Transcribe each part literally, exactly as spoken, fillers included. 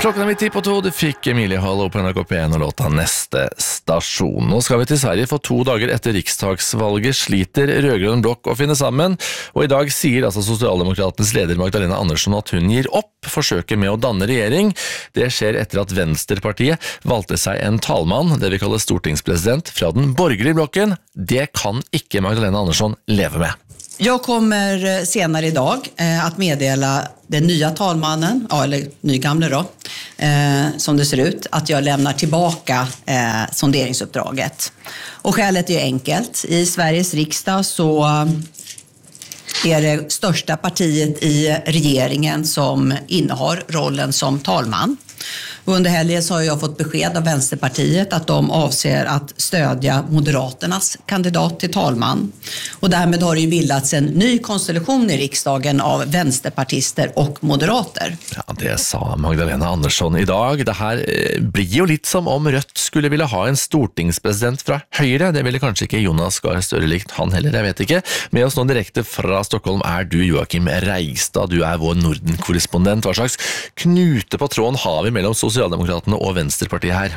Klokken er midt i på to, du fikk Emilie Hall på N R K P en og låta Neste stasjon. Nå skal vi til Sverige for to dager etter riksdagsvalget sliter rødgrønn blokk å finne sammen, og i dag sier altså Sosialdemokratenes leder Magdalena Andersson at hun gir opp forsøket med å danne regjering. Det skjer etter at Venstrepartiet valgte seg en talmann, det vi kaller stortingspresident, fra den borgerlige blokken. Det kan ikke Magdalena Andersson leve med. Jag kommer senare idag eh, att meddela den nya talmannen, ja, eller nygamle då, eh, som det ser ut, att jag lämnar tillbaka eh, sonderingsuppdraget. Och skälet är ju enkelt. I Sveriges riksdag så är det största partiet i regeringen som innehar rollen som talman. Och under helgen så har jag fått besked av Vänsterpartiet att de avser att stödja Moderaternas kandidat till talman. Och därmed har det ju bildats en ny konstellation i riksdagen av vänsterpartister och moderater. Ja, det sa Magdalena Andersson i dag. Det här blir jo litt som om Rødt skulle ville ha en stortingspresident fra Høyre. Det ville kanskje ikke Jonas Gahr Støre likt, han heller, jeg vet ikke. Med oss nå direkte fra Stockholm er du, Joakim Reigstad. Du er vår Norden-korrespondent. Hva slags knute på tråden har vi mellom Sosialdemokratene og Venstrepartiet her?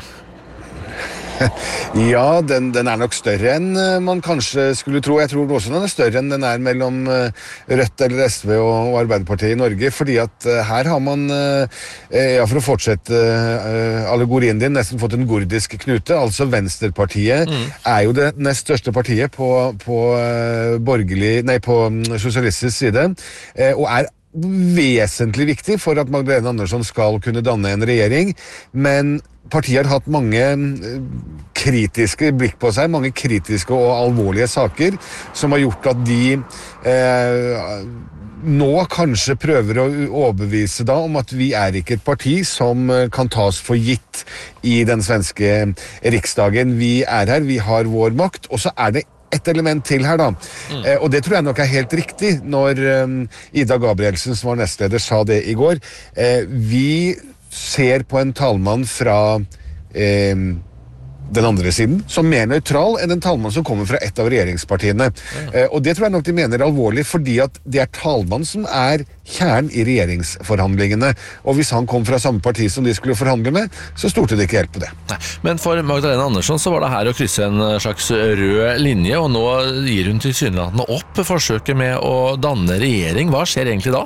Ja, den, den er nok større enn man kanskje skulle tro. Jeg tror også den er større enn den er mellom Rødt eller S V og, og Arbeiderpartiet i Norge, fordi at her har man, ja, for å fortsette allegorien din, nesten fått en gordisk knute. Altså Venstrepartiet mm. er jo det nest største partiet på, på borgerlig, nei, på sosialistisk side, og er vesentlig viktig for at Magdalena Andersson skal kunne danne en regjering, men partiet har hatt mange kritiske blikk på seg, mange kritiske og alvorlige saker, som har gjort at de eh, nå kanskje prøver å overbevise da om at vi er ikke et parti som kan tas for gitt i den svenske riksdagen. Vi er her, vi har vår makt, og så er det et element til her da, mm. eh, og det tror jeg nok er helt riktig når um, Ida Gabrielsen, som var nestleder, sa det i går. Eh, vi ser på en talmann fra eh, den andre siden, som mer nøytral enn en talmann som kommer fra et av regjeringspartiene. Mm. Eh, og det tror jeg nok de mener alvorlig, fordi at det er talmann som er kjern i regjeringsforhandlingene. Og hvis han kom fra samme parti som de skulle forhandle med, så stolte det ikke helt på det. Nei. Men for Magdalena Andersson så var det her å krysse en slags rød linje, og nå gir hun tilsynelatende opp forsøket med å danne regjering. Hva skjer egentlig da?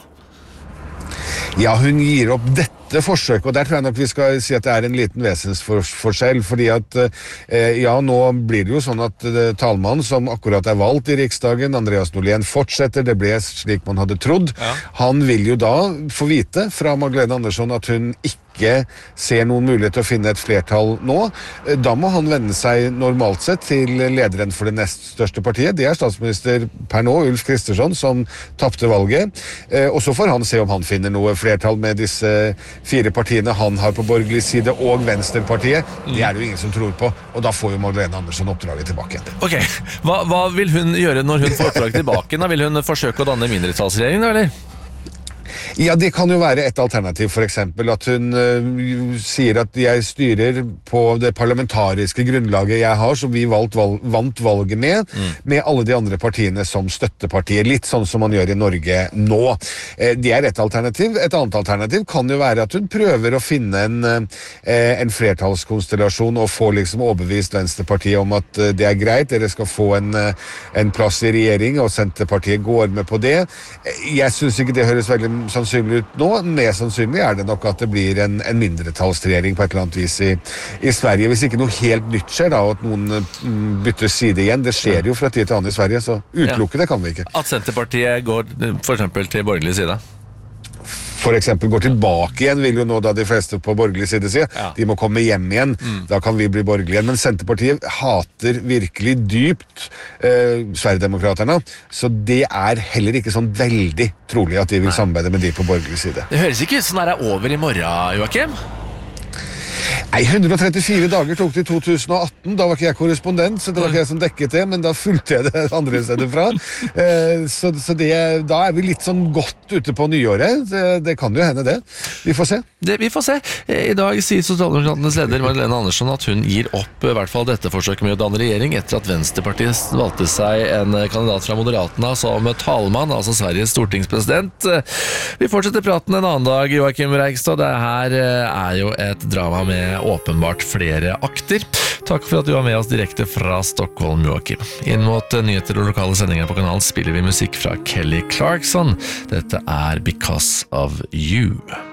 Ja, hun gir opp dette forsøket, og der tror jeg nok vi skal si at det er en liten vesensforskjell, fordi at, eh, ja, nå blir det jo sånn at eh, talmannen som akkurat er valgt i Riksdagen, Andreas Norlén, fortsetter, det ble slik man hadde trodd. Ja. Han vil jo da få vite fra Magdalena Andersson at hun ikke ser noen mulighet til å finne et flertall nå. Da må han vende seg normalt sett til lederen for det nest største partiet. Det er statsminister per nå, Ulf Kristersson, som tappte valget. Eh, og så får han se om han finner noe flertall med disse fire partiene han har på borgerlig side, og Venstrepartiet. Det er det jo ingen som tror på, og da får jo Magdalena Andersson oppdraget tilbake igjen. Ok, hva, hva vil hun gjøre når hun får oppdraget tilbake? Da vil hun forsøke å danne mindretallsregjering, da, eller? Ja, det kan jo være et alternativ, for eksempel at hun uh, sier at jeg styrer på det parlamentariske grunnlaget jeg har, som vi valgt, valg, vant valget med, mm. med alle de andre partiene som støttepartier, litt sånn som man gjør i Norge nå. Eh, det er et alternativ. Et annet alternativ kan jo være at hun prøver å finne en, eh, en flertallskonstellasjon og få liksom overbevist Venstrepartiet om at uh, det er greit, dere skal få en, uh, en plass i regjering, og Senterpartiet går med på det. Jeg synes ikke det høres veldig sannsynlig ut nå. Mest sannsynlig er det nok at det blir en, en mindretallsregjering på et eller annet vis i, i Sverige. Hvis ikke noe helt nytt skjer, da, og at noen mm, bytter side igjen. Det skjer jo fra tid til annen i Sverige, så utelukke det kan vi ikke. At Senterpartiet går for eksempel til borgerlig side? For eksempel går tilbake igjen, vil jo nå da de fleste på borgerlig side si. Ja. De må komme hjem igjen, mm. da kan vi bli borgerlige igjen. Men Senterpartiet hater virkelig dypt eh, Sverigedemokraterne, så det er heller ikke sånn veldig trolig at de vil Nei. samarbeide med de på borgerlig side. Det høres ikke ut som det er over i morgen, Joakim? Nei, hundre og trettifire dager tok det i to tusen og atten, da var ikke jeg korrespondent, så det var ikke jeg som dekket det, men da fulgte jeg det andre stedet fra. Eh, så så det, da er vi litt sånn godt ute på nyåret, det, det kan jo hende det. Vi får se. Det, vi får se. I dag sier Sosialdemokratenes leder Magdalena Andersson at hun gir opp i hvert fall dette forsøket med å danne regjering etter at Venstrepartiet valgte seg en kandidat fra Moderaterna som talmann, altså Sveriges stortingspresident. Vi fortsetter praten en annen dag, Joakim Reigstad. Det her er jo et drama med åpenbart flere akter. Takk for at du var med oss direkte fra Stockholm, Joakim. Inn mot nyheter og lokale sendinger på kanalen spiller vi musikk fra Kelly Clarkson. Dette er Because of You.